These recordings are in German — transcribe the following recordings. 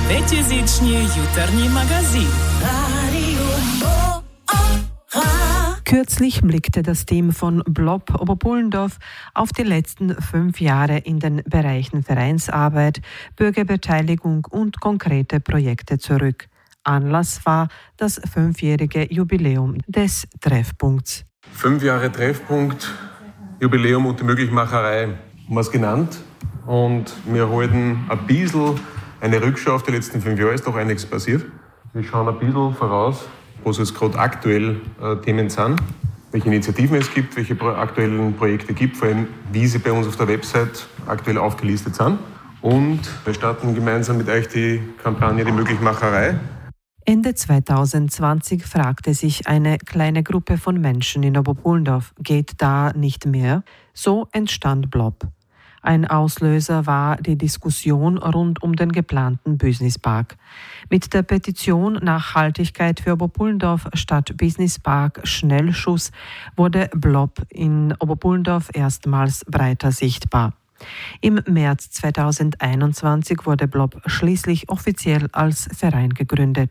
Пятизичный jutarnji magazin. Kürzlich blickte das Team von Blob Oberpullendorf auf die letzten 5 Jahre in den Bereichen Vereinsarbeit, Bürgerbeteiligung und konkrete Projekte zurück. Anlass war das 5-jährige Jubiläum des Treffpunkts. 5 Jahre Treffpunkt, Jubiläum und die Möglichmacherei haben wir es genannt. Und wir halten ein bisschen eine Rückschau auf die letzten 5 Jahre. Ist doch einiges passiert. Wir schauen ein bisschen voraus, was jetzt gerade aktuell Themen sind, welche Initiativen es gibt, welche aktuellen Projekte gibt, vor allem wie sie bei uns auf der Website aktuell aufgelistet sind. Und wir starten gemeinsam mit euch die Kampagne Die Möglichmacherei. Ende 2020 fragte sich eine kleine Gruppe von Menschen in Oberpullendorf, geht da nicht mehr? So entstand Blob. Ein Auslöser war die Diskussion rund um den geplanten Businesspark. Mit der Petition Nachhaltigkeit für Oberpullendorf statt Businesspark Schnellschuss wurde Blob in Oberpullendorf erstmals breiter sichtbar. Im März 2021 wurde Blob schließlich offiziell als Verein gegründet.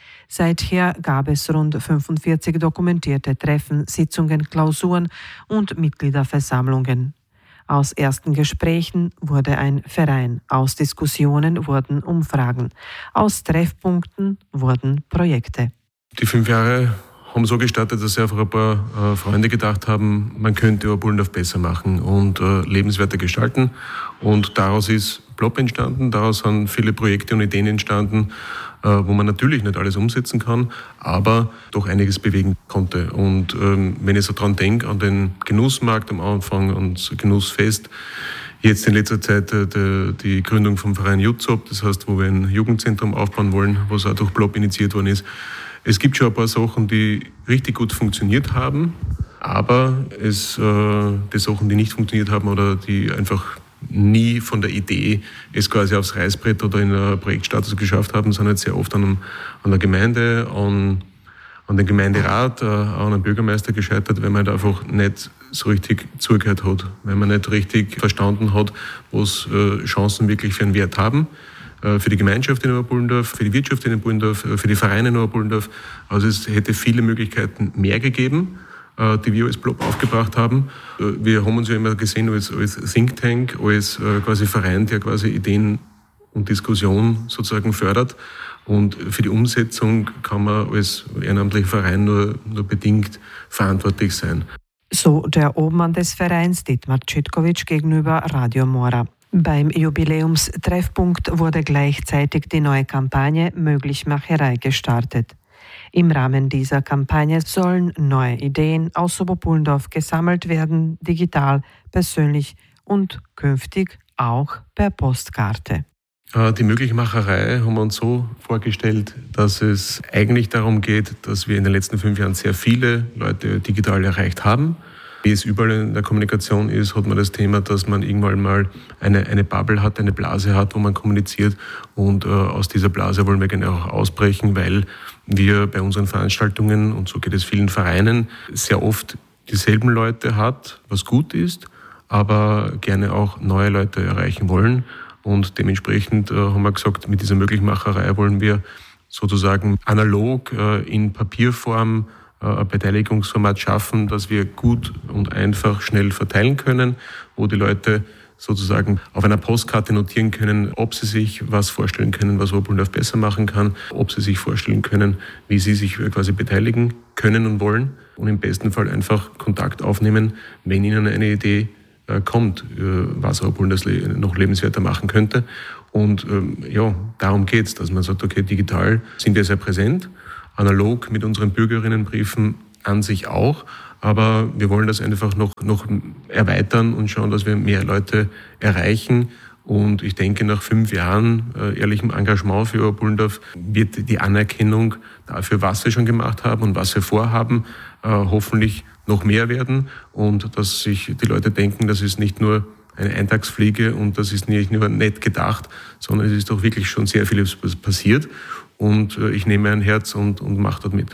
Seither gab es rund 45 dokumentierte Treffen, Sitzungen, Klausuren und Mitgliederversammlungen. Aus ersten Gesprächen wurde ein Verein, aus Diskussionen wurden Umfragen, aus Treffpunkten wurden Projekte. Die 5 Jahre haben so gestartet, dass einfach ein paar Freunde gedacht haben, man könnte Oberpullendorf besser machen und lebenswerter gestalten. Und daraus ist Blob entstanden, daraus sind viele Projekte und Ideen entstanden, wo man natürlich nicht alles umsetzen kann, aber doch einiges bewegen konnte. Und wenn ich so dran denke, an den Genussmarkt am Anfang und Genussfest, jetzt in letzter Zeit die Gründung vom Verein Jutzop, das heißt, wo wir ein Jugendzentrum aufbauen wollen, was auch durch Blob initiiert worden ist. Es gibt schon ein paar Sachen, die richtig gut funktioniert haben, aber die Sachen, die nicht funktioniert haben oder die einfach nie von der Idee es quasi aufs Reißbrett oder in einen Projektstatus geschafft haben, sind jetzt sehr oft an der Gemeinde, an den Gemeinderat, an den Bürgermeister gescheitert, weil man halt einfach nicht so richtig zugehört hat, weil man nicht richtig verstanden hat, was Chancen wirklich für einen Wert haben. Für die Gemeinschaft in Oberpullendorf, für die Wirtschaft in Oberpullendorf, für die Vereine in Oberpullendorf. Also es hätte viele Möglichkeiten mehr gegeben, die wir als Blob aufgebracht haben. Wir haben uns ja immer gesehen als Think Tank, als quasi Verein, der quasi Ideen und Diskussion sozusagen fördert. Und für die Umsetzung kann man als ehrenamtlicher Verein nur bedingt verantwortlich sein. So der Obmann des Vereins Dietmar Citkovic gegenüber Radio Mora. Beim Jubiläumstreffpunkt wurde gleichzeitig die neue Kampagne Möglichmacherei gestartet. Im Rahmen dieser Kampagne sollen neue Ideen aus Oberpullendorf gesammelt werden, digital, persönlich und künftig auch per Postkarte. Die Möglichmacherei haben wir uns so vorgestellt, dass es eigentlich darum geht, dass wir in den letzten 5 Jahren sehr viele Leute digital erreicht haben. Wie es überall in der Kommunikation ist, hat man das Thema, dass man irgendwann mal eine Bubble hat, eine Blase hat, wo man kommuniziert. Und aus dieser Blase wollen wir gerne auch ausbrechen, weil wir bei unseren Veranstaltungen, und so geht es vielen Vereinen, sehr oft dieselben Leute hat, was gut ist, aber gerne auch neue Leute erreichen wollen. Und dementsprechend haben wir gesagt, mit dieser Möglichmacherei wollen wir sozusagen analog in Papierform ein Beteiligungsformat schaffen, das wir gut und einfach schnell verteilen können, wo die Leute sozusagen auf einer Postkarte notieren können, ob sie sich was vorstellen können, was Oberpullendorf besser machen kann, ob sie sich vorstellen können, wie sie sich quasi beteiligen können und wollen und im besten Fall einfach Kontakt aufnehmen, wenn ihnen eine Idee kommt, was Oberpullendorf noch lebenswerter machen könnte. Und darum geht's, dass man sagt, okay, digital sind wir sehr präsent, analog mit unseren Bürgerinnenbriefen an sich auch, aber wir wollen das einfach noch erweitern und schauen, dass wir mehr Leute erreichen. Und ich denke, nach 5 Jahren ehrlichem Engagement für Oberpullendorf wird die Anerkennung dafür, was wir schon gemacht haben und was wir vorhaben, hoffentlich noch mehr werden. Und dass sich die Leute denken, das ist nicht nur eine Eintagsfliege und das ist nicht nur nett gedacht, sondern es ist doch wirklich schon sehr vieles passiert. Und ich nehme ein Herz und mache dort mit.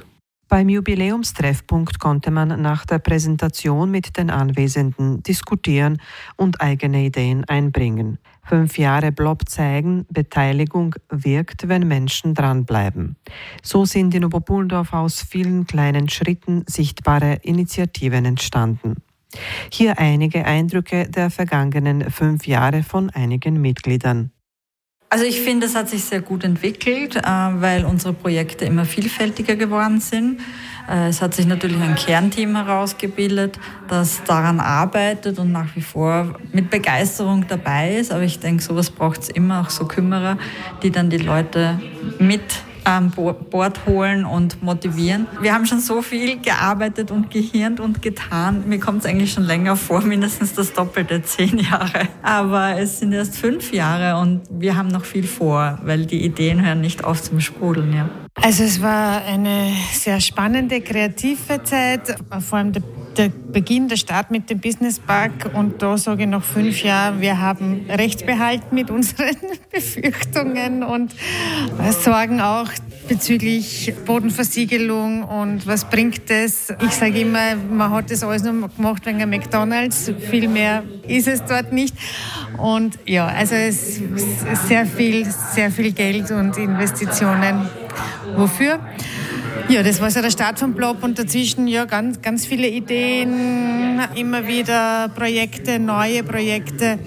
Beim Jubiläumstreffpunkt konnte man nach der Präsentation mit den Anwesenden diskutieren und eigene Ideen einbringen. 5 Jahre Blob zeigen, Beteiligung wirkt, wenn Menschen dranbleiben. So sind in Oberpullendorf aus vielen kleinen Schritten sichtbare Initiativen entstanden. Hier einige Eindrücke der vergangenen 5 Jahre von einigen Mitgliedern. Also ich finde, es hat sich sehr gut entwickelt, weil unsere Projekte immer vielfältiger geworden sind. Es hat sich natürlich ein Kernteam herausgebildet, das daran arbeitet und nach wie vor mit Begeisterung dabei ist. Aber ich denke, sowas braucht es immer, auch so Kümmerer, die dann die Leute mit an Bord holen und motivieren. Wir haben schon so viel gearbeitet und gehirnt und getan. Mir kommt es eigentlich schon länger vor, mindestens das Doppelte, 10 Jahre. Aber es sind erst 5 Jahre und wir haben noch viel vor, weil die Ideen hören nicht auf zum Sprudeln. Ja. Also es war eine sehr spannende, kreative Zeit, vor allem der Beginn, der Start mit dem Business Park. Und da sage ich nach 5 Jahren, wir haben recht behalten mit unseren Befürchtungen und Sorgen auch bezüglich Bodenversiegelung und was bringt das. Ich sage immer, man hat das alles nur gemacht wegen McDonald's, viel mehr ist es dort nicht. Und ja, also es ist sehr viel Geld und Investitionen. Wofür? Ja, das war so der Start vom Blob und dazwischen ja ganz viele Ideen, immer wieder Projekte, neue Projekte.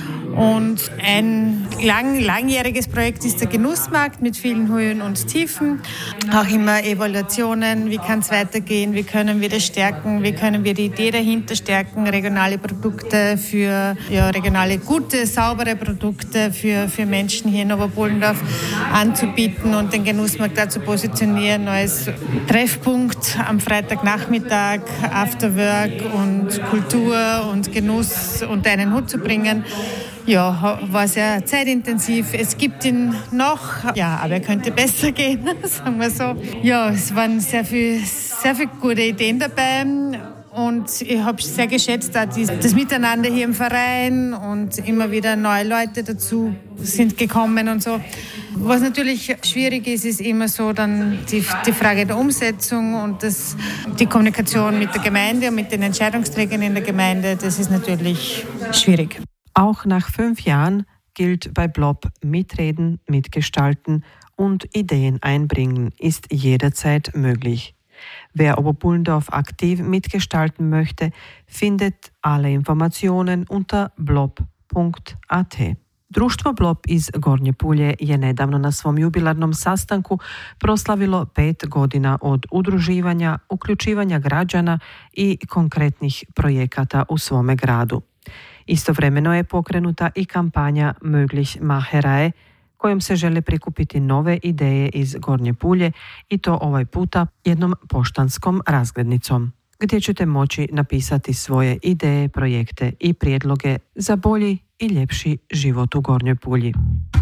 Und ein langjähriges Projekt ist der Genussmarkt mit vielen Höhen und Tiefen. Auch immer Evaluationen, wie kann es weitergehen, wie können wir das stärken, wie können wir die Idee dahinter stärken, regionale Produkte regionale, gute, saubere Produkte für Menschen hier in Oberpullendorf anzubieten und den Genussmarkt da zu positionieren als Treffpunkt am Freitagnachmittag, Afterwork und Kultur und Genuss unter einen Hut zu bringen. Ja, war sehr zeitintensiv. Es gibt ihn noch, ja, aber er könnte besser gehen, sagen wir so. Ja, es waren sehr viel gute Ideen dabei. Und ich habe sehr geschätzt, auch das Miteinander hier im Verein und immer wieder neue Leute dazu sind gekommen und so. Was natürlich schwierig ist, ist immer so dann die Frage der Umsetzung und die Kommunikation mit der Gemeinde und mit den Entscheidungsträgern in der Gemeinde. Das ist natürlich schwierig. Auch nach 5 Jahren gilt bei Blob mitreden, mitgestalten und Ideen einbringen ist jederzeit möglich. Wer Oberpullendorf aktiv mitgestalten möchte, findet alle Informationen unter blob.at. Društvo Blob iz Gornje Pulje je nedavno na svom jubilarnom sastanku proslavilo 5 godina od udruživanja, uključivanja građana i konkretnih projekata u svome gradu. Istovremeno je pokrenuta i kampanja Möglichmacherei, kojom se žele prikupiti nove ideje iz Gornje Pulje i to ovaj puta jednom poštanskom razglednicom, gdje ćete moći napisati svoje ideje, projekte i prijedloge za bolji i ljepši život u Gornjoj Pulji.